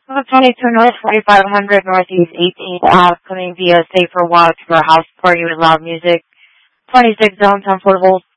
22 North, 4500 Northeast 18th Ave, coming via safer walk to our house party with loud music. 26 downtown Fort Holt.